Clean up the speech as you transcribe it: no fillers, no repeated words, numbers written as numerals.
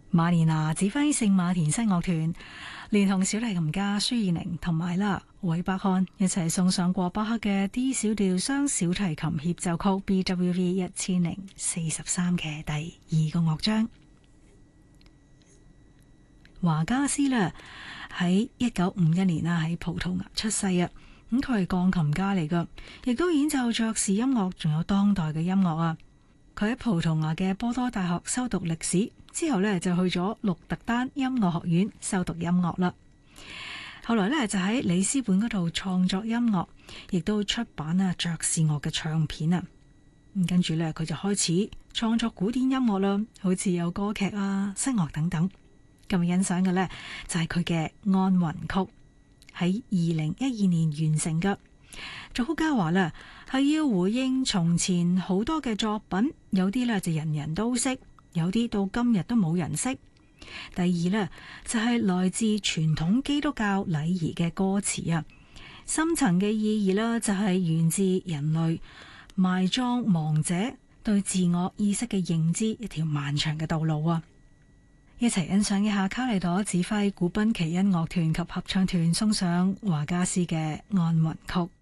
馬連拿指揮聖馬田西樂團，連同小提琴家舒爾寧同埋韋伯漢一齊送上過巴赫嘅 D 小調雙小提琴協奏曲 BWV 1043嘅第2個樂章。華加斯喺1951年喺葡萄牙出世啊，咁佢係鋼琴家嚟噶，亦都演奏爵士音樂，仲有當代嘅音樂啊。佢喺葡萄牙嘅波多大學修讀歷史，之後就去咗鹿特丹音樂學院修讀音樂啦。後來就喺里斯本嗰度創作音樂，亦都出版爵士樂嘅唱片啊。咁跟住佢就開始創作古典音樂啦，好似有歌劇啊、西樂等等。咁欣賞嘅就係佢嘅《安魂曲》，喺2012年完成嘅。作曲家話係要回應從前好多嘅作品，有啲就人人都識，有啲到今日都冇人識。第二就係來自傳統基督教禮儀嘅歌詞啊，深層嘅意義就係源自人類埋葬亡者對自我意識嘅認知一條漫長嘅道路啊！一齊欣賞一下卡利朵指揮古賓奇恩樂團及合唱團送上華加斯嘅《安魂曲》。